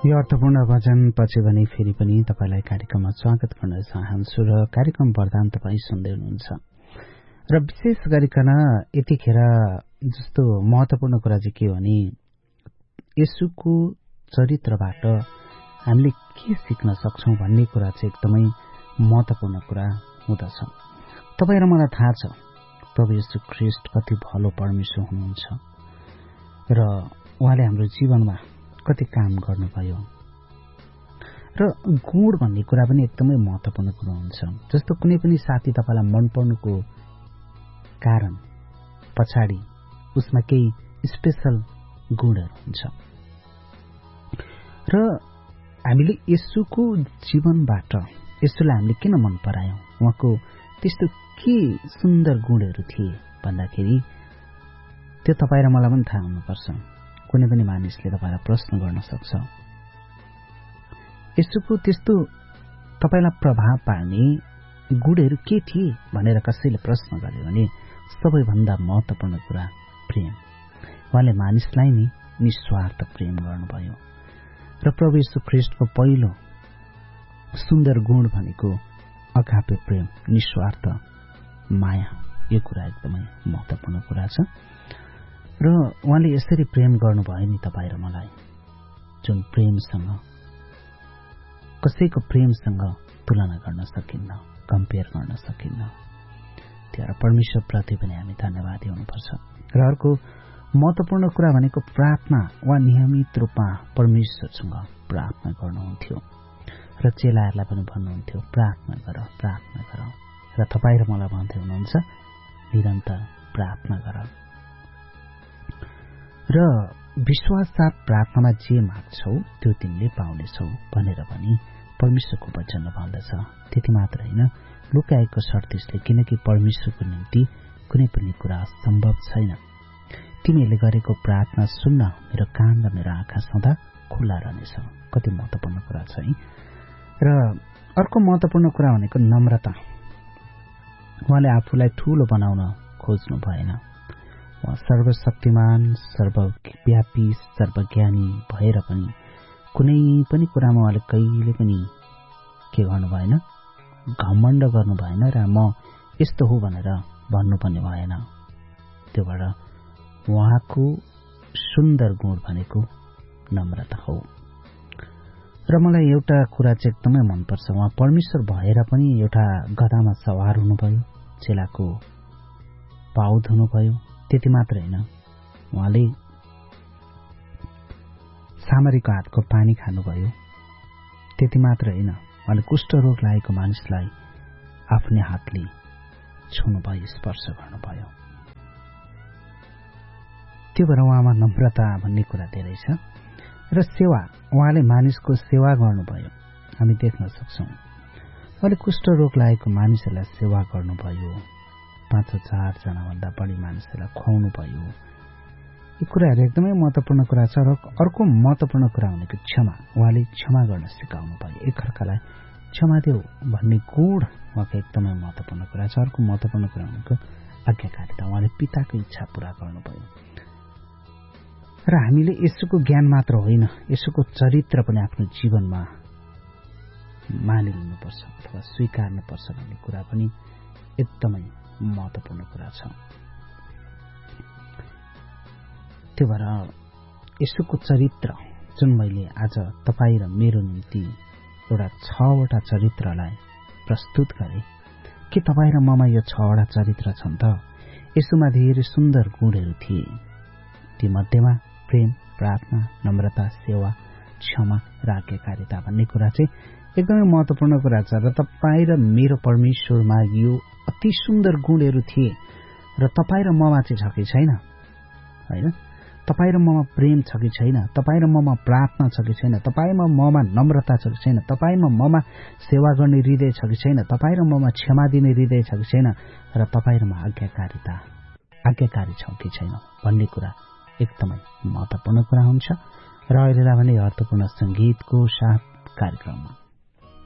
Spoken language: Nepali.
यो अर्थपूर्ण भजन पछि भने फेरि पनि तपाईलाई कार्यक्रममा स्वागत गर्न चाहन्छु र कार्यक्रम वरदान तपाई सुन्दै हुनुहुन्छ र विशेष गरिकन यतिखेर जस्तो महत्त्वपूर्ण कुरा चाहिँ के हो भने येशूको चरित्रबाट हामीले के सिक्न सक्छौं भन्ने कुरा चाहिँ एकदमै महत्त्वपूर्ण कुरा हुँदछ। तपाई र मलाई थाहा छ प्रभु येशू ख्रीष्ट कति भलो परमेश्वर हुनुहुन्छ र उहाँले हाम्रो जीवनमा कति काम गर्नुभयो र गुण भन्ने कुरा पनि एकदमै महत्त्वपूर्ण कुरा हुन्छ। जस्तो कुनै पनि साथी तपाईलाई मन पर्नुको कारण पछाडि उसमा केही स्पेशल गुणहरू हुन्छ र हामीले येशूको जीवनबाट येशूलाई हामीले किन मन परायौं, उहाँको त्यस्तो के सुन्दर गुणहरू थिए भन्दाखेरि त्यो तपाईँ र मलाई पनि थाहा हुनुपर्छ। कुनै पनि मानिसले तपाईलाई प्रश्न गर्न सक्छ येशूको त्यस्तो तपाईलाई प्रभाव पार्ने गुणहरू के थिए भनेर कसैले प्रश्न गर्यो भने सबैभन्दा महत्त्वपूर्ण कुरा प्रेम। उहाँले मानिसलाई नि निस्वार्थ प्रेम गर्नुभयो र प्रभु येशू ख्रीष्टको पहिलो सुन्दर गुण भनेको अगापे प्रेम, निस्वार्थ माया। यो कुरा एकदमै महत्त्वपूर्ण कुरा छ र उहाँले यसरी प्रेम गर्नुभयो नि तपाईँ र मलाई, जुन प्रेमसँग कसैको प्रेमसँग तुलना गर्न सकिन्न, कम्पेयर गर्न सकिन्न। त्यही परमेश्वर प्रति पनि हामी धन्यवादी हुनुपर्छ। र अर्को महत्त्वपूर्ण कुरा भनेको प्रार्थना। उहाँ नियमित रूपमा परमेश्वरसँग प्रार्थना गर्नुहुन्थ्यो र चेलाहरूलाई पनि भन्नुहुन्थ्यो प्रार्थना गर, प्रार्थना गर। र तपाईँ र मलाई भन्दै हुनुहुन्छ निरन्तर प्रार्थना गर र विश्वास साथ प्रार्थनामा जे माग्छौ त्यो तिमीले पाउनेछौ भनेर पनि परमेश्वरको वचन भन्दछ। त्यति मात्र होइन, लुकाएको 38ले किनकि परमेश्वरको निम्ति कुनै पनि कुरा सम्भव छैन। तिमीहरूले गरेको प्रार्थना सुन्न मेरो कान र मेरो आँखा सदा खुल्ला रहनेछ। कति महत्त्वपूर्ण कुरा छ है। र अर्को महत्त्वपूर्ण कुरा भनेको नम्रता। उहाँले आफूलाई ठूलो बनाउन खोज्नु भएन। उहाँ सर्वशक्तिमान, सर्वव्यापी, सर्वज्ञानी भएर पनि कुनै पनि कुरामा उहाँले कहिले पनि के गर्नु भएन, घमण्ड गर्नु भएन र म यस्तो हो भनेर भन्नु पनि भएन। त्योबाट उहाँको सुन्दर गुण भनेको नम्रता हो। र मलाई एउटा कुरा चाहिँ एकदमै मनपर्छ, उहाँ परमेश्वर भएर पनि एउटा गधामा सवार हुनुभयो, चेलाको पाउ धुनुभयो। त्यति मात्र होइन, उहाँले सामरीको हातको पानी खानुभयो। त्यति मात्र होइन, उहाँले कुष्ठरोग लागेको मानिसलाई आफ्नै हातले छुनुभयो, स्पर्श गर्नुभयो। त्यो भएर उहाँमा नम्रता भन्ने कुरा धेरै छ। र सेवा, उहाँले मानिसको सेवा गर्नुभयो। हामी देख्न सक्छौं उहाँले कुष्ठरोग लागेको मानिसहरूलाई सेवा गर्नुभयो। 5,000 जनाभन्दा बढी मानिसहरूलाई खुवाउनु भयो। यी कुराहरू एकदमै महत्त्वपूर्ण कुरा छ। र अर्को महत्त्वपूर्ण कुरा भनेको क्षमा। उहाँले क्षमा गर्न सिकाउनु भयो। एकअर्कालाई क्षमा देऊ भन्ने गुण उहाँको एकदमै महत्त्वपूर्ण कुरा छ। अर्को महत्त्वपूर्ण कुरा भनेको आज्ञाकारिता। उहाँले पिताको इच्छा पूरा गर्नुभयो। र हामीले येशूको ज्ञान मात्र होइन, येशूको चरित्र पनि आफ्नो जीवनमा मानिलिनुपर्छ अथवा स्वीकार्नुपर्छ भन्ने कुरा पनि एकदमै महत्त्वपूर्ण कुरा छ। त्यो भएर येशूको चरित्र जुन मैले आज तपाईँ र मेरो निम्ति एउटा 6वटा चरित्रलाई प्रस्तुत गरेँ, के तपाईँ र ममा यो 6वटा चरित्र छन् त? येशूमा धेरै सुन्दर गुणहरू थिए। ती मध्येमा प्रेम, प्रार्थना, नम्रता, सेवा, क्षमा र आज्ञाकारिता भन्ने कुरा चाहिँ एकदमै महत्त्वपूर्ण कुरा छ। र तपाईँ र मेरो परमेश्वरमा यो अति सुन्दर गुणहरू थिए र तपाईँ र ममा चाहिँ छ कि छैन? होइन, तपाईँ र ममा प्रेम छ कि छैन? तपाईँ र ममा प्रार्थना छ कि छैन? तपाईँमा ममा नम्रता छ कि छैन? तपाईँमा ममा सेवा गर्ने हृदय छ कि छैन? तपाईँ र ममा क्षमा दिने हृदय छ कि छैन? र तपाईँ र म आज्ञाकारी छौँ कि छैन भन्ने कुरा एकदमै महत्त्वपूर्ण कुरा हुन्छ। र अहिलेलाई भने अर्थपूर्ण संगीतको साथ कार्यक्रममा